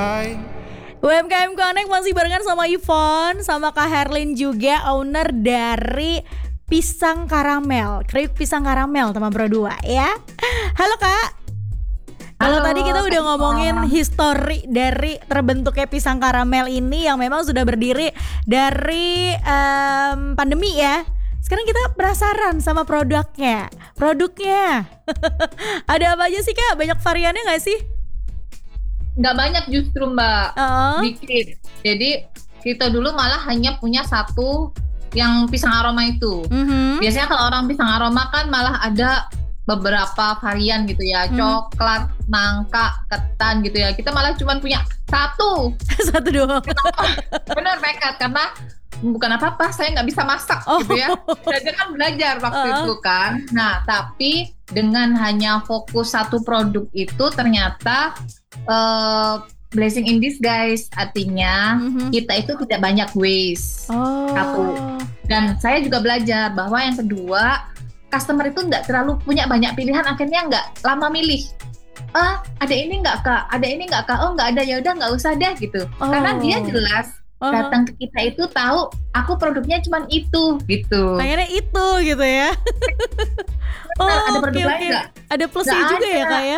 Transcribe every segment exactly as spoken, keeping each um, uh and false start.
U M K M Connect masih barengan sama Yvonne, sama Kak Herlin juga, owner dari Pisang Karamel, Kriuk Pisang Karamel teman berdua ya. Halo Kak. Kalau tadi kita udah ngomongin histori dari terbentuknya Pisang Karamel ini yang memang sudah berdiri dari um, pandemi ya. Sekarang kita penasaran sama produknya. Produknya ada apa aja sih Kak? Banyak variannya gak sih? Nggak banyak justru Mbak, uh-huh. dikit. Jadi kita dulu malah hanya punya satu yang pisang aroma itu. Uh-huh. Biasanya kalau orang pisang aroma kan malah ada beberapa varian gitu ya, hmm. coklat, nangka, ketan gitu ya. Kita malah cuma punya satu. Satu doang. Benar nekat, karena bukan apa-apa, saya nggak bisa masak oh. gitu ya. Saya kan belajar waktu uh. itu kan. Nah, tapi dengan hanya fokus satu produk itu ternyata uh, blessing in disguise. Artinya mm-hmm. kita itu tidak banyak waste. Oh. Satu. Dan saya juga belajar bahwa yang kedua, customer itu nggak terlalu punya banyak pilihan, akhirnya nggak lama milih. Ah, ada ini nggak Kak? Ada ini nggak Kak? Oh nggak ada, ya udah nggak usah deh gitu. Oh. Karena dia jelas uh-huh. datang ke kita itu tahu aku produknya cuma itu gitu. Pengennya itu gitu ya. Oh, ada produk okay, lain okay. nggak? Ada plusnya nggak juga ada. Ya Kak ya.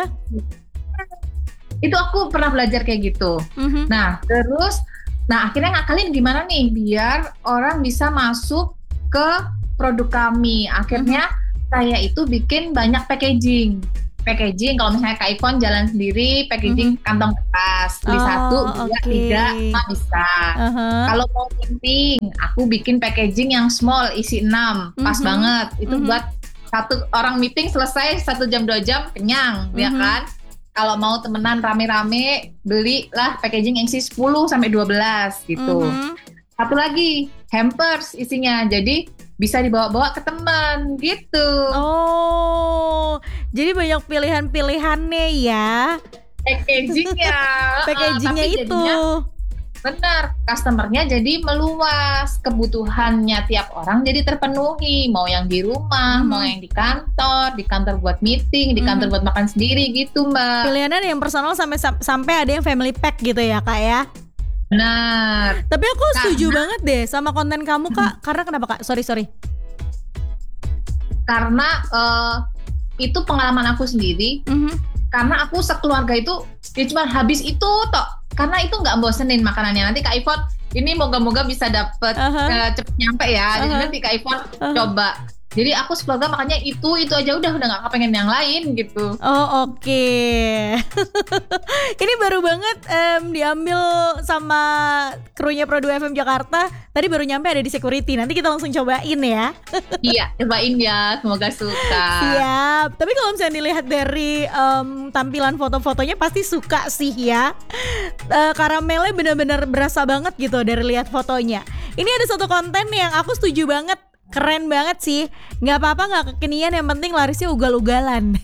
Itu aku pernah belajar kayak gitu. Uh-huh. Nah terus, nah akhirnya ngakalin gimana nih biar orang bisa masuk ke produk kami. Akhirnya uh-huh. saya itu bikin banyak packaging. Packaging kalau misalnya Kak Yvonne jalan sendiri, packaging mm-hmm. kantong kertas, beli oh, satu, dua, okay. tiga, lima bisa. Uh-huh. Kalau mau penting, aku bikin packaging yang small, isi enam, pas mm-hmm. banget. Itu mm-hmm. buat satu orang meeting selesai satu jam dua jam kenyang, mm-hmm. ya kan? Kalau mau temenan rame-rame, belilah packaging yang isi sepuluh sampai dua belas gitu. Mm-hmm. Satu lagi, hampers isinya, jadi bisa dibawa-bawa ke teman gitu. Oh, jadi banyak pilihan-pilihannya ya. Packagingnya, packagingnya uh, itu. Jadinya, benar, customernya jadi meluas, kebutuhannya tiap orang jadi terpenuhi. Mau yang di rumah, hmm. mau yang di kantor, di kantor buat meeting, di kantor hmm. buat makan sendiri gitu Mbak. Pilihannya yang personal sampai sampai ada yang family pack gitu ya Kak ya. Benar. Tapi aku setuju karena, banget deh sama konten kamu Kak. Karena kenapa Kak? Sorry sorry. Karena uh, itu pengalaman aku sendiri. Mm-hmm. Karena aku sekeluarga itu ya cuma habis itu toh. Karena itu nggak bosenin makanannya. Nanti Kak Yvonne ini moga-moga bisa dapet uh-huh. uh, cepet nyampe ya. Uh-huh. Jadi nanti Kak Yvonne uh-huh. coba. Jadi aku sekeluarga makanya itu itu aja udah udah nggak kepengen yang lain gitu. Oh oke. Okay. Ini baru banget um, diambil sama krunya Pro dua F M Jakarta. Tadi baru nyampe ada di security. Nanti kita langsung cobain ya. Iya cobain ya. Semoga suka. Siap. Tapi kalau misalnya dilihat dari um, tampilan foto-fotonya pasti suka sih ya. Uh, karamelnya benar-benar berasa banget gitu dari lihat fotonya. Ini ada satu konten yang aku setuju banget. Keren banget sih. Gak apa-apa gak kekinian, yang penting larisnya ugal-ugalan.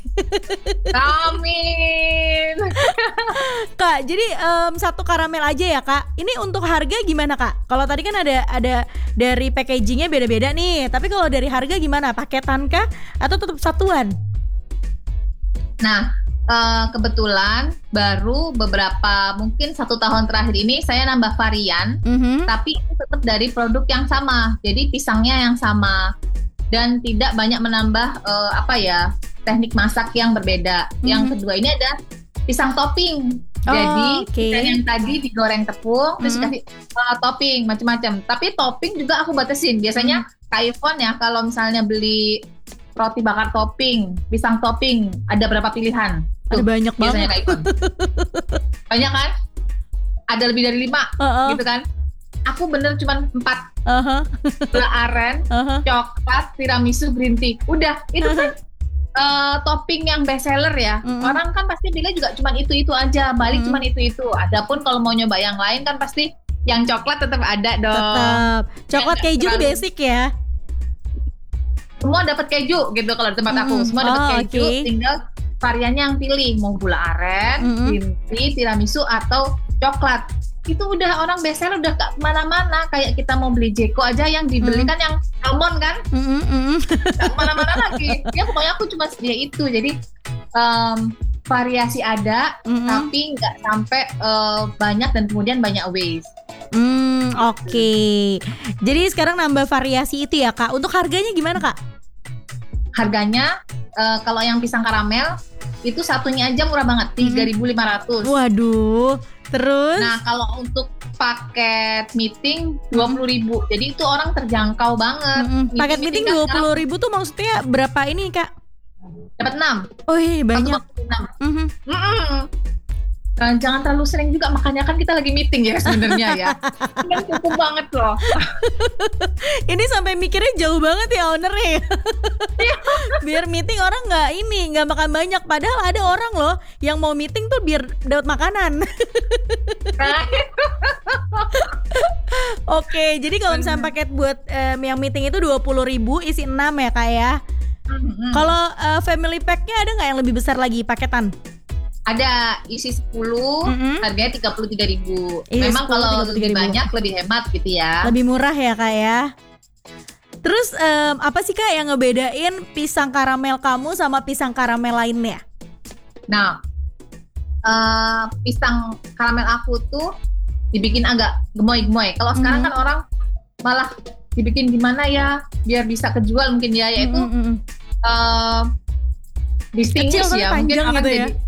Amin. Kak, jadi um, satu karamel aja ya Kak. Ini untuk harga gimana Kak? Kalau tadi kan ada ada dari packagingnya beda-beda nih. Tapi kalau dari harga gimana? Paketan kah? Atau tetap satuan? Nah uh, kebetulan baru beberapa mungkin satu tahun terakhir ini saya nambah varian, mm-hmm. tapi itu tetap dari produk yang sama, jadi pisangnya yang sama dan tidak banyak menambah uh, apa ya teknik masak yang berbeda. Mm-hmm. Yang kedua ini ada pisang topping, oh, jadi okay. pisang yang tadi digoreng tepung, mm-hmm. terus dikasih uh, topping macam-macam. Tapi topping juga aku batasin. Biasanya mm-hmm. Kak Yvonne ya kalau misalnya beli roti bakar topping, pisang topping, ada berapa pilihan? Tuh, ada banyak banget. Banyak kan? Ada lebih dari lima, uh-uh. gitu kan? Aku bener cuma empat. Uh-huh. Gula aren, uh-huh. coklat, tiramisu, green tea. Udah, itu uh-huh. kan uh, topping yang best seller ya. Uh-huh. Orang kan pasti bilang juga cuma itu-itu aja, balik uh-huh. cuma itu-itu. Adapun kalau mau nyoba yang lain kan pasti yang coklat tetap ada dong. Tetap. Coklat yang keju terlalu... basic ya. Semua dapat keju gitu kalau di tempat mm-hmm. aku. Semua dapat oh, keju, okay. tinggal variannya yang pilih. Mau gula aren, mm-hmm. green tea, tiramisu atau coklat. Itu udah orang bestseller udah gak kemana-mana. Kayak kita mau beli Jeko aja yang dibeli mm-hmm. kan yang almond kan. Mm-hmm. Gak kemana-mana lagi. Ya pokoknya aku cuma sedia itu. Jadi um, variasi ada, Mm-mm. tapi nggak sampai uh, banyak dan kemudian banyak waste. Hmm, oke. Okay. Jadi sekarang nambah variasi itu ya Kak. Untuk harganya gimana Kak? Harganya uh, kalau yang pisang karamel itu satunya aja murah banget, tiga ribu lima ratus. Waduh, terus? Nah kalau untuk paket meeting dua puluh ribu, mm-hmm. jadi itu orang terjangkau banget. Mm-hmm. Paket meeting dua puluh ribu tuh maksudnya berapa ini Kak? Dapat enam. Oh iya banyak. Mm-hmm. Mm-hmm. Nah, jangan terlalu sering juga, makanya kan kita lagi meeting ya sebenarnya ya. Kan cukup banget loh. Ini sampai mikirnya jauh banget ya ownernya. Biar meeting orang nggak ini nggak makan banyak, padahal ada orang loh yang mau meeting tuh biar dapat makanan. Oke, jadi kalau misalnya paket buat um, yang meeting itu dua puluh ribu isi enam ya Kak ya. Mm-hmm. Kalau uh, family pack-nya ada nggak yang lebih besar lagi paketan? Ada isi sepuluh, mm-hmm. harganya tiga puluh tiga ribu. Memang sepuluh, kalau tiga puluh tiga lebih ribu. banyak lebih hemat gitu ya. Lebih murah ya Kak ya. Terus um, apa sih Kak yang ngebedain pisang karamel kamu sama pisang karamel lainnya? Nah, uh, pisang karamel aku tuh dibikin agak gemoy-gemoy. Kalau mm-hmm. sekarang kan orang malah dibikin gimana ya biar bisa kejual mungkin ya, yaitu mm-hmm. uh, distinguish kecil, ya, mungkin akan gitu jadi. Ya?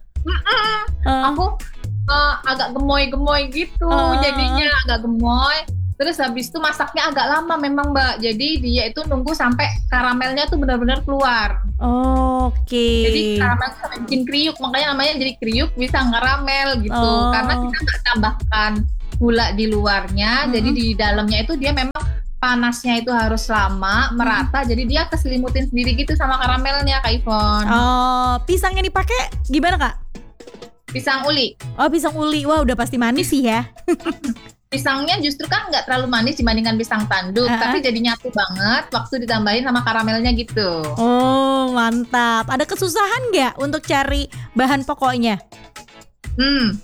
Uh. Aku uh, agak gemoy-gemoy gitu, uh. jadinya agak gemoy. Terus habis itu masaknya agak lama memang Mbak. Jadi dia itu nunggu sampai karamelnya tuh benar-benar keluar. Oh, oke. Okay. Jadi karamel tuh sampai bikin kriuk, makanya namanya jadi kriuk pisang karamel gitu. Oh. Karena kita nggak tambahkan gula di luarnya, mm-hmm. jadi di dalamnya itu dia memang panasnya itu harus lama, merata, hmm. jadi dia keselimutin sendiri gitu sama karamelnya Kak Ivon. Oh, pisang yang dipakai gimana Kak? Pisang uli. Oh, pisang uli, wah udah pasti manis sih ya. Pisangnya justru kan nggak terlalu manis dibandingkan pisang tanduk, uh-huh. tapi jadi nyatu banget waktu ditambahin sama karamelnya gitu. Oh, mantap. Ada kesusahan nggak untuk cari bahan pokoknya? Hmm.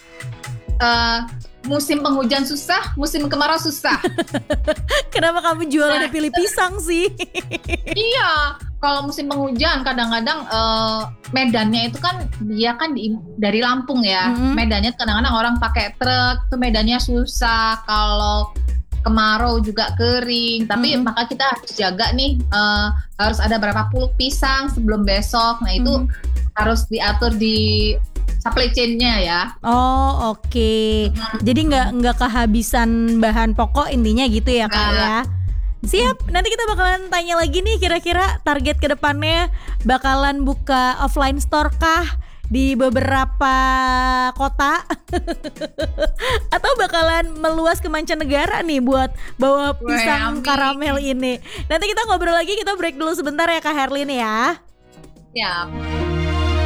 Uh, Musim penghujan susah, musim kemarau susah. Kenapa kamu jualannya pilih pisang sih? Iya, kalau musim penghujan kadang-kadang uh, medannya itu kan dia kan di, dari Lampung ya. Mm-hmm. Medannya kadang-kadang orang pakai truk, tuh medannya susah. Kalau kemarau juga kering. Tapi mm-hmm. maka kita harus jaga nih, uh, harus ada berapa puluh pisang sebelum besok. Nah itu mm-hmm. harus diatur di supply chain-nya ya. Oh oke. Okay. Hmm. Jadi nggak nggak kehabisan bahan pokok intinya gitu ya Kak nah. ya. Siap. Nanti kita bakalan tanya lagi nih kira-kira target kedepannya bakalan buka offline store kah di beberapa kota atau bakalan meluas ke mancanegara nih buat bawa pisang Weh, karamel ini. Nanti kita ngobrol lagi, kita break dulu sebentar ya Kak Herlin ya. Siap.